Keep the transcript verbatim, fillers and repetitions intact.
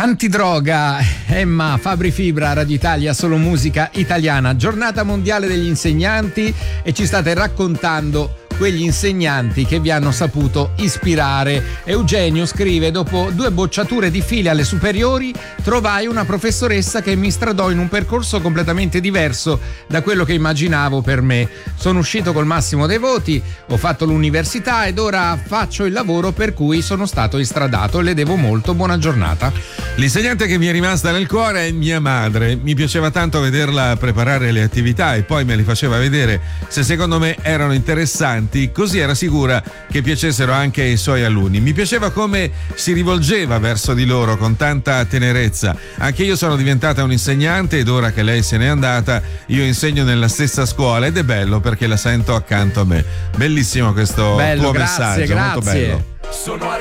Antidroga, Emma, Fabri Fibra, Radio Italia, solo musica italiana. Giornata mondiale degli insegnanti e ci state raccontando quegli insegnanti che vi hanno saputo ispirare. Eugenio scrive: dopo due bocciature di fila alle superiori trovai una professoressa che mi stradò in un percorso completamente diverso da quello che immaginavo per me. Sono uscito col massimo dei voti, ho fatto l'università ed ora faccio il lavoro per cui sono stato istradato e le devo molto. Buona giornata. L'insegnante che mi è rimasta nel cuore è mia madre. Mi piaceva tanto vederla preparare le attività e poi me li faceva vedere se secondo me erano interessanti, così era sicura che piacessero anche ai suoi alunni. Mi piaceva come si rivolgeva verso di loro con tanta tenerezza. Anche io sono diventata un insegnante ed ora che lei se n'è andata io insegno nella stessa scuola ed è bello perché la sento accanto a me. Bellissimo questo bello, tuo grazie, messaggio, grazie. molto bello. Sono